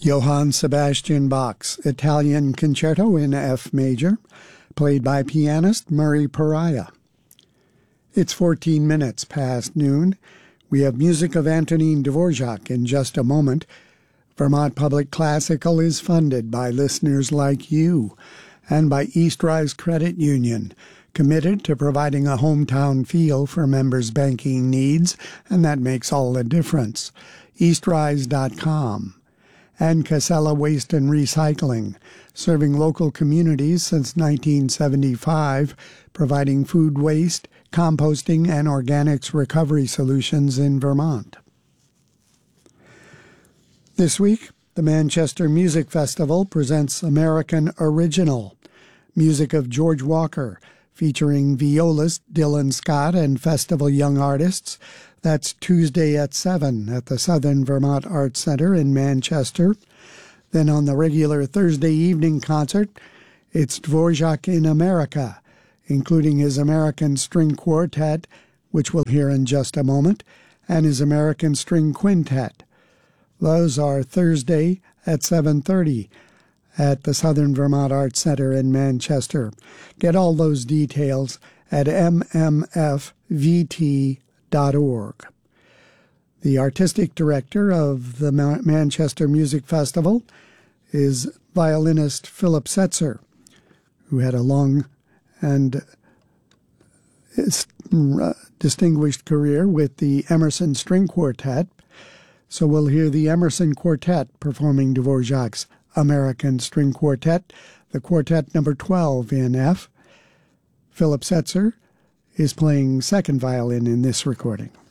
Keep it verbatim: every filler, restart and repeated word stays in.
Johann Sebastian Bach's Italian Concerto in F major, played by pianist Murray Pariah. It's fourteen minutes past noon. We have music of Antonin Dvorak in just a moment. Vermont Public Classical is funded by listeners like you and by Eastrise Credit Union, committed to providing a hometown feel for members' banking needs, and that makes all the difference. Eastrise dot com. And Casella Waste and Recycling, serving local communities since nineteen seventy-five, providing food waste, composting, and organics recovery solutions in Vermont. This week, the Manchester Music Festival presents American Original, music of George Walker, featuring violist Dylan Scott and festival young artists. That's Tuesday at seven at the Southern Vermont Arts Center in Manchester. Then on the regular Thursday evening concert, it's Dvorak in America, including his American String Quartet, which we'll hear in just a moment, and his American String Quintet. Those are Thursday at seven thirty at the Southern Vermont Arts Center in Manchester. Get all those details at m m f v t dot org. The artistic director of the Manchester Music Festival is violinist Philip Setzer, who had a long and distinguished career with the Emerson String Quartet. So we'll hear the Emerson Quartet performing Dvorak's American String Quartet, the quartet number twelve in F. Philip Setzer is playing second violin in this recording.